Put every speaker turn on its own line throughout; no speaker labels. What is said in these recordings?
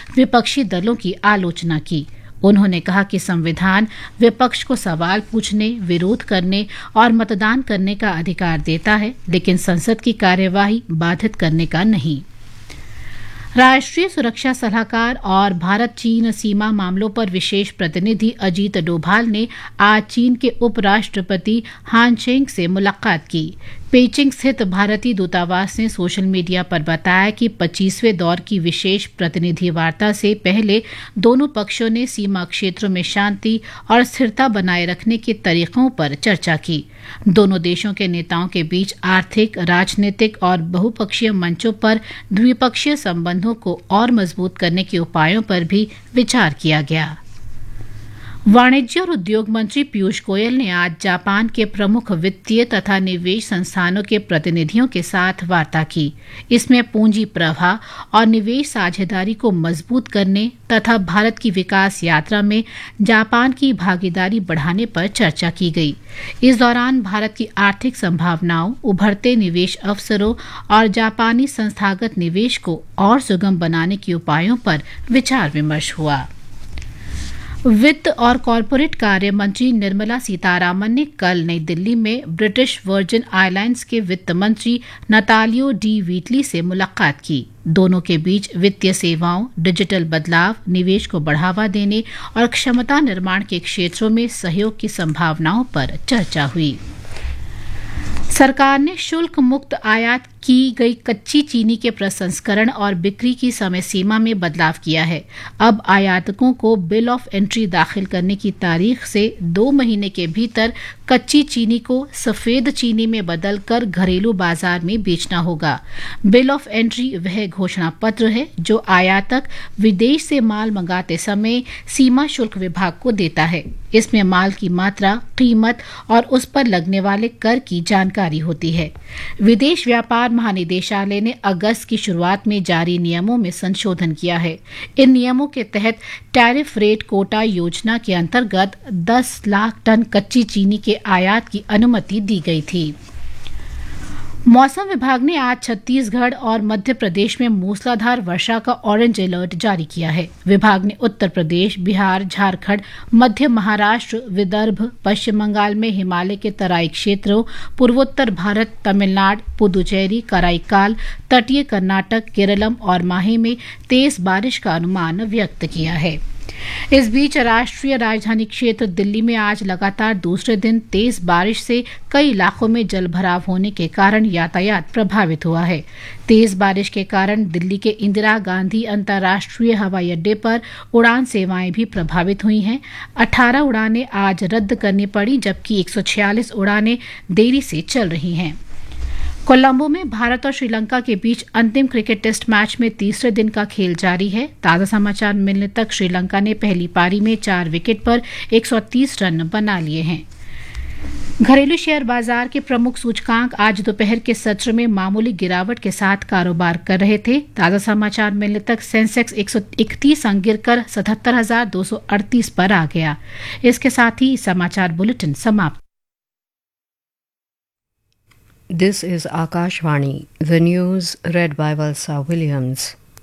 विपक्षी दलों की आलोचना की। उन्होंने कहा कि संविधान विपक्ष को सवाल पूछने, विरोध करने और मतदान करने का अधिकार देता है, लेकिन संसद की कार्यवाही बाधित करने का नहीं। राष्ट्रीय सुरक्षा सलाहकार और भारत चीन सीमा मामलों पर विशेष प्रतिनिधि अजीत डोभाल ने आज चीन के उपराष्ट्रपति हान चेंग से मुलाकात की। पेइचिंग स्थित भारतीय दूतावास ने सोशल मीडिया पर बताया कि 25वें दौर की विशेष प्रतिनिधि वार्ता से पहले दोनों पक्षों ने सीमा क्षेत्रों में शांति और स्थिरता बनाए रखने के तरीकों पर चर्चा की। दोनों देशों के नेताओं के बीच आर्थिक, राजनीतिक और बहुपक्षीय मंचों पर द्विपक्षीय संबंधों को और मजबूत करने के उपायों पर भी विचार किया गया। वाणिज्य और उद्योग मंत्री पीयूष गोयल ने आज जापान के प्रमुख वित्तीय तथा निवेश संस्थानों के प्रतिनिधियों के साथ वार्ता की। इसमें पूंजी प्रवाह और निवेश साझेदारी को मजबूत करने तथा भारत की विकास यात्रा में जापान की भागीदारी बढ़ाने पर चर्चा की गई। इस दौरान भारत की आर्थिक संभावनाओं, उभरते निवेश अवसरों और जापानी संस्थागत निवेश को और सुगम बनाने के उपायों पर विचार विमर्श हुआ। वित्त और कॉरपोरेट कार्य मंत्री निर्मला सीतारामन ने कल नई दिल्ली में ब्रिटिश वर्जिन आइलैंड्स के वित्त मंत्री नतालियो डी व्हीटली से मुलाकात की। दोनों के बीच वित्तीय सेवाओं, डिजिटल बदलाव, निवेश को बढ़ावा देने और क्षमता निर्माण के क्षेत्रों में सहयोग की संभावनाओं पर चर्चा हुई। सरकार ने शुल्क मुक्त आयात की गई कच्ची चीनी के प्रसंस्करण और बिक्री की समय सीमा में बदलाव किया है। अब आयातकों को बिल ऑफ एंट्री दाखिल करने की तारीख से 2 महीने के भीतर कच्ची चीनी को सफेद चीनी में बदलकर घरेलू बाजार में बेचना होगा। बिल ऑफ एंट्री वह घोषणा पत्र है जो आयातक विदेश से माल मंगाते समय सीमा शुल्क विभाग को देता है। इसमें माल की मात्रा, कीमत और उस पर लगने वाले कर की जानकारी होती है। विदेश व्यापार महानिदेशालय ने अगस्त की शुरुआत में जारी नियमों में संशोधन किया है। इन नियमों के तहत टैरिफ रेट कोटा योजना के अंतर्गत 10 लाख टन कच्ची चीनी के आयात की अनुमति दी गई थी। मौसम विभाग ने आज छत्तीसगढ़ और मध्य प्रदेश में मूसलाधार वर्षा का ऑरेंज अलर्ट जारी किया है। विभाग ने उत्तर प्रदेश, बिहार, झारखंड, मध्य महाराष्ट्र, विदर्भ, पश्चिम बंगाल में हिमालय के तराई क्षेत्रों, पूर्वोत्तर भारत, तमिलनाडु, पुदुचेरी, कराईकाल, तटीय कर्नाटक, केरलम और माहे में तेज बारिश का अनुमान व्यक्त किया है। इस बीच राष्ट्रीय राजधानी क्षेत्र दिल्ली में आज लगातार दूसरे दिन तेज बारिश से कई इलाकों में जलभराव होने के कारण यातायात प्रभावित हुआ है। तेज बारिश के कारण दिल्ली के इंदिरा गांधी अंतर्राष्ट्रीय हवाई अड्डे पर उड़ान सेवाएं भी प्रभावित हुई हैं। 18 उड़ानें आज रद्द करनी पड़ी, जबकि 146 उड़ानें देरी से चल रही हैं। कोलंबो में भारत और श्रीलंका के बीच अंतिम क्रिकेट टेस्ट मैच में तीसरे दिन का खेल जारी है। ताज़ा समाचार मिलने तक श्रीलंका ने पहली पारी में 4 विकेट पर 130 रन बना लिए हैं। घरेलू शेयर बाजार के प्रमुख सूचकांक आज दोपहर के सत्र में मामूली गिरावट के साथ कारोबार कर रहे थे। ताज़ा समाचार मिलने तक सेंसेक्स 131 अंक गिरकर 77,238 पर आ गया। इसके साथ ही समाचार बुलेटिन समाप्त।
This is Akashvani, the news read by Valsa Williams.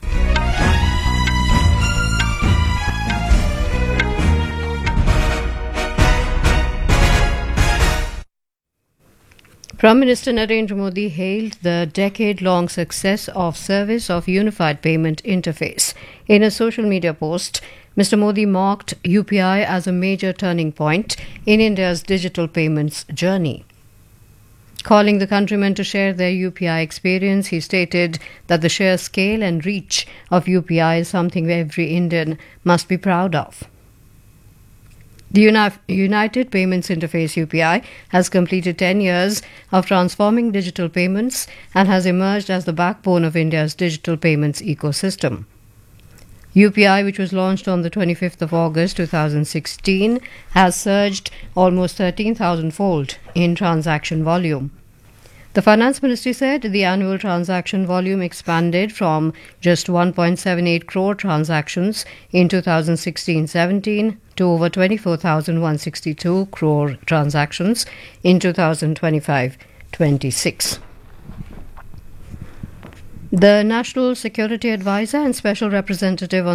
Prime Minister Narendra Modi hailed the decade-long success of Service of Unified Payment Interface. In a social media post, Mr. Modi marked UPI as a major turning point in India's digital payments journey. Calling the countrymen to share their UPI experience, he stated that the sheer scale and reach of UPI is something every Indian must be proud of. The United Payments Interface UPI has completed 10 years of transforming digital payments and has emerged as the backbone of India's digital payments ecosystem. UPI, which was launched on the 25th of August 2016, has surged almost 13,000-fold in transaction volume. The Finance Ministry said the annual transaction volume expanded from just 1.78 crore transactions in 2016-17 to over 24,162 crore transactions in 2025-26. The National Security Advisor and Special Representative on